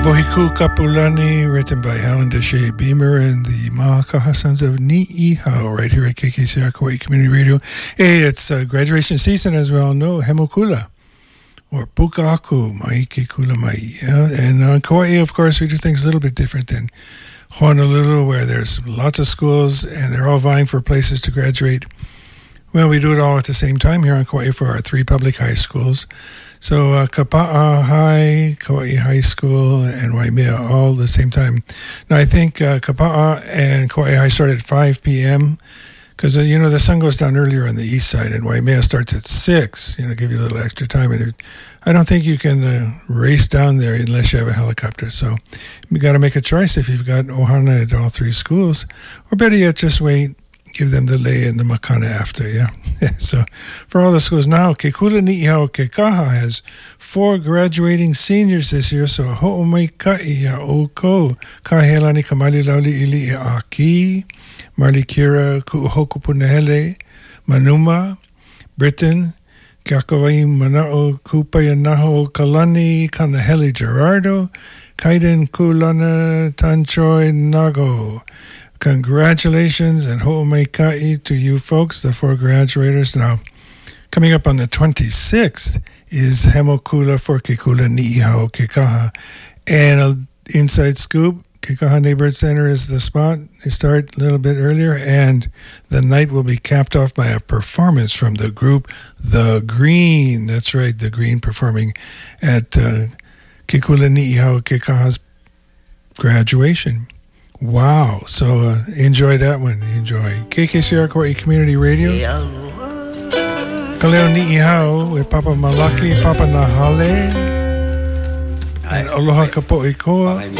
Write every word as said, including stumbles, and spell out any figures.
Vohiku Kapulani, written by Alan Deshay Beamer and the Ma'akaha Sons of Ni'ihau, right here at K K C R Kauai Community Radio. Hey, it's uh, graduation season, as we all know, Hemokula, or Puka'aku, Maike Kula Mai. Yeah? And on Kauai, of course, we do things a little bit different than Honolulu, where there's lots of schools and they're all vying for places to graduate. Well, we do it all at the same time here on Kauai for our three public high schools. So uh, Kapa'a High, Kauai High School, and Waimea all at the same time. Now, I think uh, Kapa'a and Kauai High start at five p.m. because, uh, you know, the sun goes down earlier on the east side, and Waimea starts at six, you know, give you a little extra time. And it, I don't think you can uh, race down there unless you have a helicopter. So you got to make a choice if you've got ohana at all three schools. Or better yet, just wait. Give them the lei and the makana after, yeah. So for all the schools now, Ke Kula Ni'ihau Kekaha has four graduating seniors this year. So ho'omai ka'i a oko kahelani kamali lauli ili e aki, Marley Kira ku'uhoku punahele, Manuma, Britain, Kiakawai mana'o kupaya naho kalani kanahele Gerardo, Kaiden kulana tanchoi nago. Congratulations and ho'omaikai to you folks, the four graduators. Now, coming up on the twenty-sixth is Hemokula for Ke Kula Ni'ihau Kekaha. And an inside scoop, Kekaha Neighborhood Center is the spot. They start a little bit earlier, and the night will be capped off by a performance from the group The Green. That's right, The Green performing at uh, Ke Kula Ni'ihau Kekaha's graduation. Wow. So uh, enjoy that one. Enjoy. K K C R Kauai Community Radio. Kaleo Ni'ihau with Papa Malaki, Papa Nahale, and Aloha Kapo'ikoa.